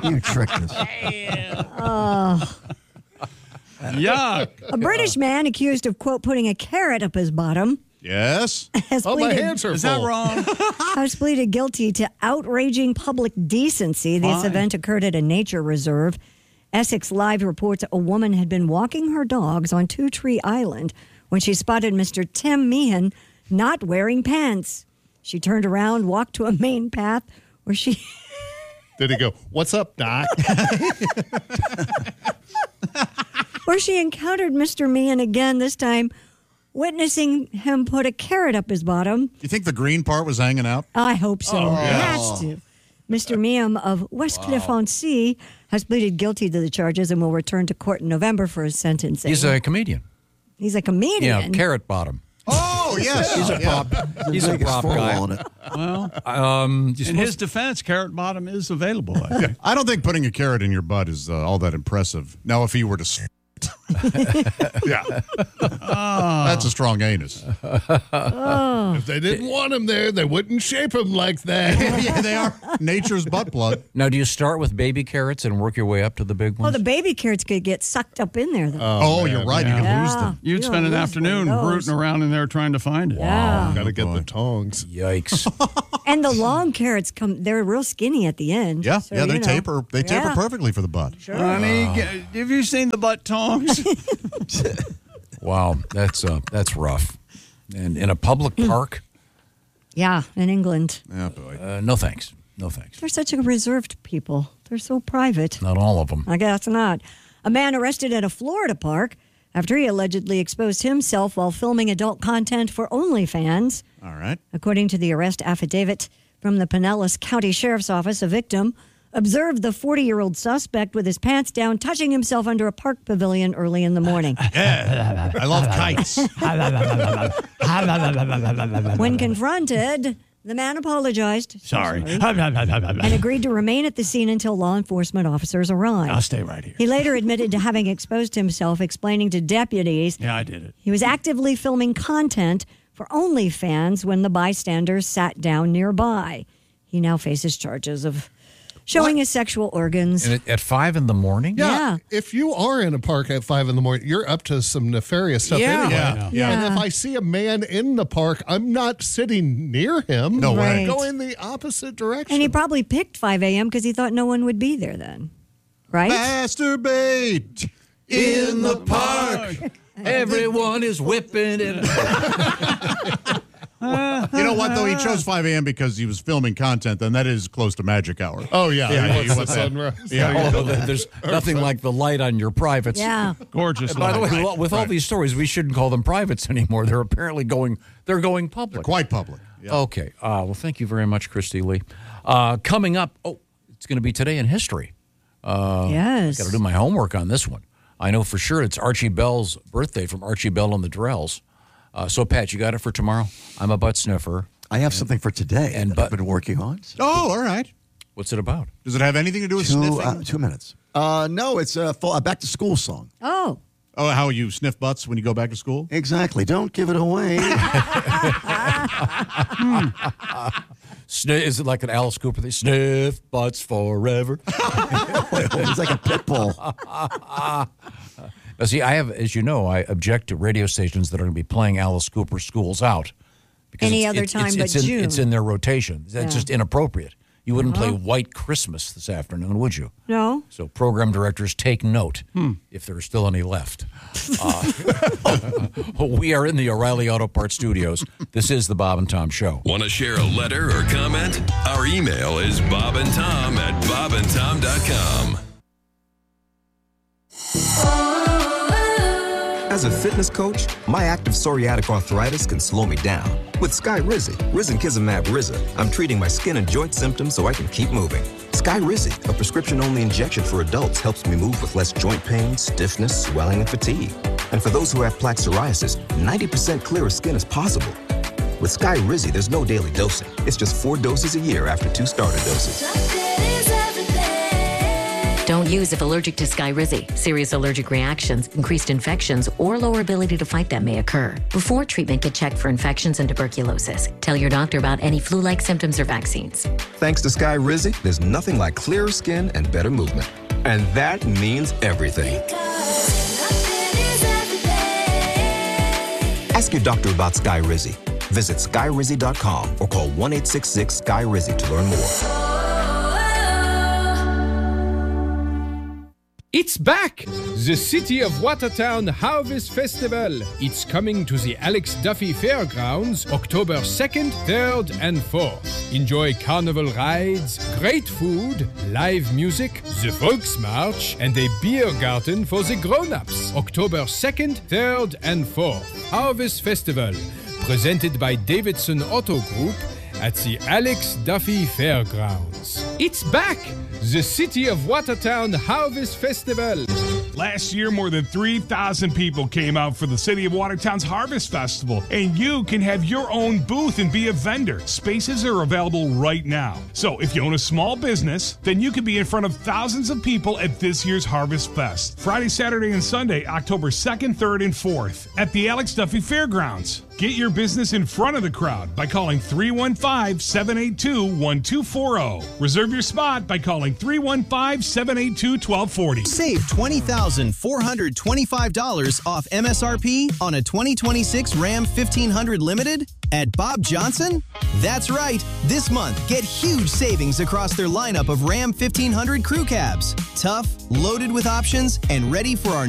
You tricked us. Yuck. A British man accused of, quote, putting a carrot up his bottom Yes. has My pleaded, hands are Is that full. wrong? has pleaded guilty to outraging public decency. This Fine. event occurred at a nature reserve. Essex Live reports a woman had been walking her dogs on Two Tree Island when she spotted Mr. Tim Meehan not wearing pants. She turned around, walked to a main path where she... Did he go, what's up, Doc? where she encountered Mr. Meehan again, this time witnessing him put a carrot up his bottom. You think the green part was hanging out? I hope so. It has to. Mr. Meehan of Westcliff-on-Sea has pleaded guilty to the charges and will return to court in November for his sentencing. He's a comedian. He's a comedian. Yeah, Carrot Bottom. Oh, yes. He's a prop. He's a prop guy. On it. Well, in his defense, Carrot Bottom is available. I think. I don't think putting a carrot in your butt is all that impressive. Now, if he were to... Yeah. That's a strong anus. If they didn't want him there, they wouldn't shape him like that. Yeah, they are nature's butt plug. Now, do you start with baby carrots and work your way up to the big Oh, ones? the baby carrots could get sucked up in there, though. Oh, you're right. You can lose them. You'd You spend don't an lose afternoon one of those. rooting around in there trying to find it. Yeah. Got to get the tongs. Yikes. And the long carrots they're real skinny at the end. Yeah, So, yeah, they you know. taper. They taper Yeah. perfectly for the butt. Honey, have you seen the butt tongs? Wow, that's rough. And in a public park, Yeah, in England. Yeah, boy. no thanks. No thanks. They're such a reserved people. They're so private. Not all of them. I guess not. A man arrested at a Florida park after he allegedly exposed himself while filming adult content for OnlyFans. All right. According to the arrest affidavit from the Pinellas County Sheriff's Office, a victim observed the 40-year-old suspect with his pants down, touching himself under a park pavilion early in the morning. I love kites. When confronted, the man apologized. Sorry. And agreed to remain at the scene until law enforcement officers arrived. I'll stay right here. He later admitted to having exposed himself, explaining to deputies Yeah, I did it. he was actively filming content for OnlyFans when the bystanders sat down nearby. He now faces charges of showing his sexual organs. And at 5 in the morning? Yeah. If you are in a park at 5 in the morning, you're up to some nefarious stuff Yeah. anyway. Yeah. And if I see a man in the park, I'm not sitting near him. No way. Right. Go in the opposite direction. And he probably picked 5 a.m. because he thought no one would be there then. Right? Masturbate in the park. Everyone is whipping it. You know what, though? He chose 5 a.m. because he was filming content, and that is close to magic hour. Oh, yeah. Yeah, He wants you the want that. sunrise. Yeah. Oh, there's nothing like the light on your privates. Yeah. Gorgeous. And by the way, light. with all these stories, we shouldn't call them privates anymore. They're apparently going public. Quite public. Yeah. Okay. Well, thank you very much, Christy Lee. Coming up, it's going to be Today in History. Yes. Got to do my homework on this one. I know for sure it's Archie Bell's birthday from Archie Bell and the Drells. So, Pat, you got it for tomorrow? I'm a butt sniffer. I have something for today And that I've been working on. So Oh, all right. What's it about? Does it have anything to do with sniffing? 2 minutes. No, it's a back to school song. Oh. Oh, how you sniff butts when you go back to school? Exactly. Don't give it away. Is it like an Alice Cooper thing? Sniff butts forever. It's like a pit bull. Now, see, as you know, I object to radio stations that are going to be playing Alice Cooper Schools Out. Because Any other time but June. It's in their rotation. That's Yeah. just inappropriate. You wouldn't play White Christmas this afternoon, would you? No. So program directors, take note if there are still any left. We are in the O'Reilly Auto Parts studios. This is the Bob and Tom Show. Want to share a letter or comment? Our email is bobandtom@bobandtom.com. As a fitness coach, my active psoriatic arthritis can slow me down. With Skyrizi, Risankizumab Riza, I'm treating my skin and joint symptoms so I can keep moving. Skyrizi, a prescription-only injection for adults, helps me move with less joint pain, stiffness, swelling, and fatigue. And for those who have plaque psoriasis, 90% clearer skin is possible. With Skyrizi, there's no daily dosing. It's just 4 doses a year after 2 starter doses. Don't use if allergic to Skyrizi. Serious allergic reactions, increased infections, or lower ability to fight them may occur. Before treatment, get checked for infections and tuberculosis. Tell your doctor about any flu-like symptoms or vaccines. Thanks to Skyrizi, there's nothing like clearer skin and better movement. And that means everything. Ask your doctor about Skyrizi. Visit Skyrizi.com or call 1-866-SKY-RIZZI to learn more. It's back! The City of Watertown Harvest Festival. It's coming to the Alex Duffy Fairgrounds October 2nd, 3rd, and 4th. Enjoy carnival rides, great food, live music, the Volksmarch, and a beer garden for the grown-ups. October 2nd, 3rd, and 4th. Harvest Festival, presented by Davidson Auto Group at the Alex Duffy Fairgrounds. It's back! The City of Watertown Harvest Festival. Last year, more than 3,000 people came out for the City of Watertown's Harvest Festival, and you can have your own booth and be a vendor. Spaces are available right now. So if you own a small business, then you can be in front of thousands of people at this year's Harvest Fest. Friday, Saturday, and Sunday, October 2nd, 3rd, and 4th at the Alex Duffy Fairgrounds. Get your business in front of the crowd by calling 315-782-1240. Reserve your spot by calling 315-782-1240. Save $20,425 off MSRP on a 2026 Ram 1500 Limited at Bob Johnson? That's right. This month, get huge savings across their lineup of Ram 1500 crew cabs. Tough, loaded with options, and ready for our